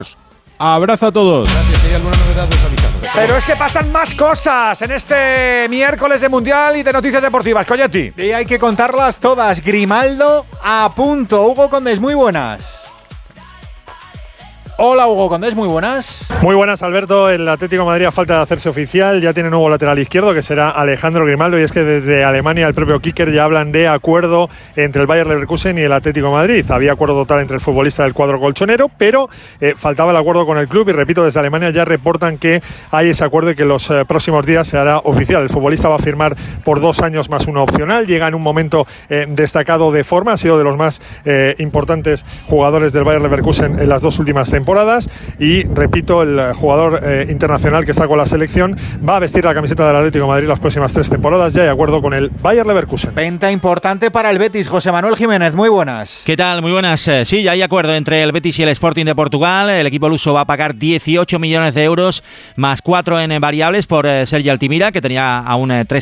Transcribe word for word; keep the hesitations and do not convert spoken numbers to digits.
Abrazo a todos. Gracias. Si hay alguna novedad, os avisamos. Pero es que pasan más cosas en este miércoles de Mundial y de noticias deportivas. Coyetti. Y hay que contarlas todas. Grimaldo a punto. Hugo Condés, muy buenas. Hola Hugo Condés, muy buenas. Muy buenas, Alberto. El Atlético de Madrid, a falta de hacerse oficial, ya tiene nuevo lateral izquierdo, que será Alejandro Grimaldo, y es que desde Alemania el propio Kicker ya hablan de acuerdo entre el Bayer Leverkusen y el Atlético de Madrid. Había acuerdo total entre el futbolista del cuadro colchonero, pero eh, faltaba el acuerdo con el club, y repito, desde Alemania ya reportan que hay ese acuerdo y que en los eh, próximos días se hará oficial. El futbolista va a firmar por dos años más uno opcional, llega en un momento eh, destacado de forma, ha sido de los más eh, importantes jugadores del Bayer Leverkusen en las dos últimas temporadas. Y repito, el jugador eh, internacional que está con la selección va a vestir la camiseta del Atlético de Madrid las próximas tres temporadas, ya de acuerdo con el Bayer Leverkusen. Venta importante para el Betis. José Manuel Jiménez, muy buenas. ¿Qué tal? Muy buenas. Sí, ya hay acuerdo entre el Betis y el Sporting de Portugal. El equipo luso va a pagar dieciocho millones de euros más cuatro en variables por eh, Sergi Altimira, que tenía aún eh, tres